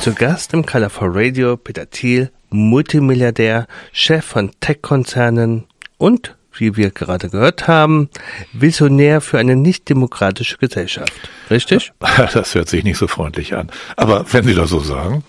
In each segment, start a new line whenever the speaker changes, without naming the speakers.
Zu Gast im Colorful Radio Peter Thiel, Multimilliardär, Chef von Tech-Konzernen und, wie wir gerade gehört haben, Visionär für eine nicht-demokratische Gesellschaft. Richtig?
Das hört sich nicht so freundlich an. Aber wenn Sie das so sagen.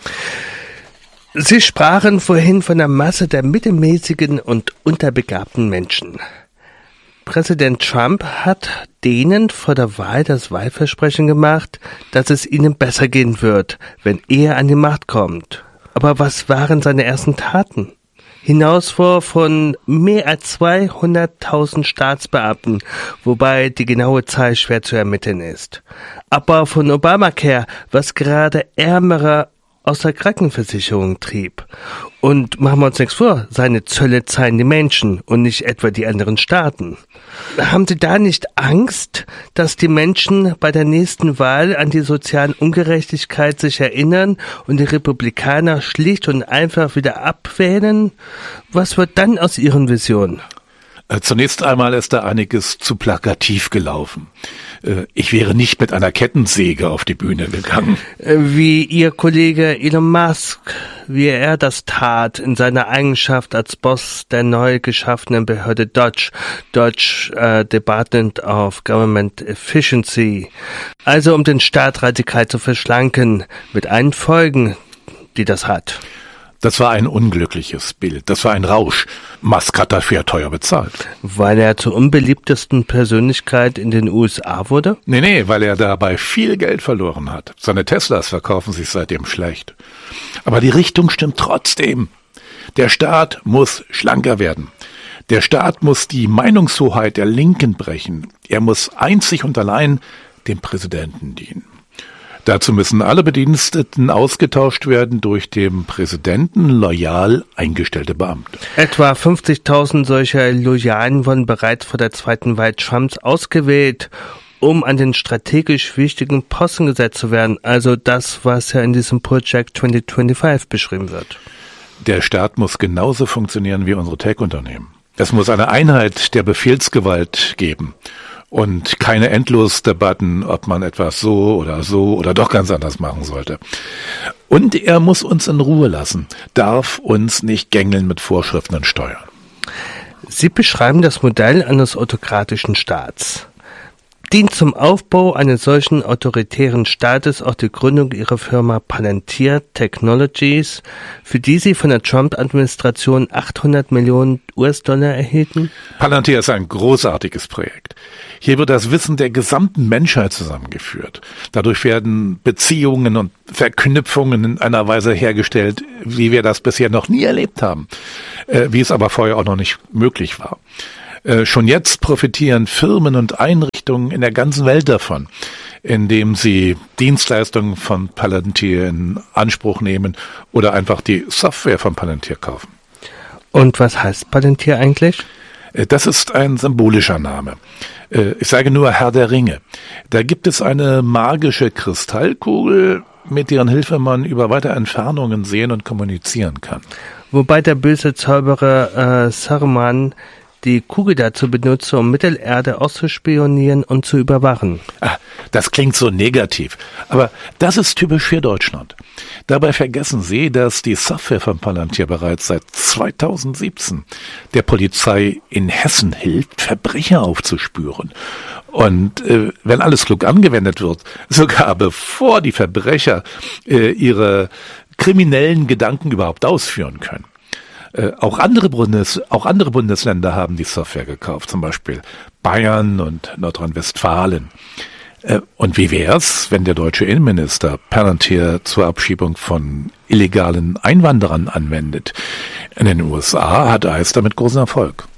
Sie sprachen vorhin von der Masse der mittelmäßigen und unterbegabten Menschen. Präsident Trump hat denen vor der Wahl das Wahlversprechen gemacht, dass es ihnen besser gehen wird, wenn er an die Macht kommt. Aber was waren seine ersten Taten? Hinausfuhr von mehr als 200.000 Staatsbeamten, wobei die genaue Zahl schwer zu ermitteln ist. Abbau von Obamacare, was gerade Ärmere aus der Krankenversicherung trieb. Und machen wir uns nichts vor, seine Zölle zahlen die Menschen und nicht etwa die anderen Staaten. Haben Sie da nicht Angst, dass die Menschen bei der nächsten Wahl an die soziale Ungerechtigkeit sich erinnern und die Republikaner schlicht und einfach wieder abwählen? Was wird dann aus Ihren Visionen?
Zunächst einmal ist da einiges zu plakativ gelaufen. Ich wäre nicht mit einer Kettensäge auf die Bühne gegangen.
Wie Ihr Kollege Elon Musk, wie er das tat in seiner Eigenschaft als Boss der neu geschaffenen Behörde Dodge Department of Government Efficiency. Also um den Staat radikal zu verschlanken, mit allen Folgen, die das hat.
Das war ein unglückliches Bild. Das war ein Rausch. Musk hat dafür teuer bezahlt.
Weil er zur unbeliebtesten Persönlichkeit in den USA wurde?
Nee, weil er dabei viel Geld verloren hat. Seine Teslas verkaufen sich seitdem schlecht. Aber die Richtung stimmt trotzdem. Der Staat muss schlanker werden. Der Staat muss die Meinungshoheit der Linken brechen. Er muss einzig und allein dem Präsidenten dienen. Dazu müssen alle Bediensteten ausgetauscht werden durch dem Präsidenten loyal eingestellte Beamte.
Etwa 50.000 solcher Loyalen wurden bereits vor der zweiten Wahl Trumps ausgewählt, um an den strategisch wichtigen Posten gesetzt zu werden. Also das, was ja in diesem Project 2025 beschrieben wird.
Der Staat muss genauso funktionieren wie unsere Tech-Unternehmen. Es muss eine Einheit der Befehlsgewalt geben. Und keine Endlosdebatten, ob man etwas so oder doch ganz anders machen sollte. Und er muss uns in Ruhe lassen, darf uns nicht gängeln mit Vorschriften und Steuern.
Sie beschreiben das Modell eines autokratischen Staats. Dient zum Aufbau eines solchen autoritären Staates auch die Gründung ihrer Firma Palantir Technologies, für die sie von der Trump-Administration 800 Millionen US-Dollar erhielten?
Palantir ist ein großartiges Projekt. Hier wird das Wissen der gesamten Menschheit zusammengeführt. Dadurch werden Beziehungen und Verknüpfungen in einer Weise hergestellt, wie wir das bisher noch nie erlebt haben, wie es aber vorher auch noch nicht möglich war. Schon jetzt profitieren Firmen und Einrichtungen in der ganzen Welt davon, indem sie Dienstleistungen von Palantir in Anspruch nehmen oder einfach die Software von Palantir kaufen.
Und was heißt Palantir eigentlich?
Das ist ein symbolischer Name. Ich sage nur Herr der Ringe. Da gibt es eine magische Kristallkugel, mit deren Hilfe man über weite Entfernungen sehen und kommunizieren kann.
Wobei der böse Zauberer Saruman die Kugel dazu benutze, um Mittelerde auszuspionieren und zu überwachen.
Das klingt so negativ, aber das ist typisch für Deutschland. Dabei vergessen Sie, dass die Software von Palantir bereits seit 2017 der Polizei in Hessen hilft, Verbrecher aufzuspüren. Und wenn alles klug angewendet wird, sogar bevor die Verbrecher ihre kriminellen Gedanken überhaupt ausführen können. Auch andere Bundesländer haben die Software gekauft, zum Beispiel Bayern und Nordrhein-Westfalen. Und wie wär's, wenn der deutsche Innenminister Palantir zur Abschiebung von illegalen Einwanderern anwendet? In den USA hat ICE damit großen Erfolg.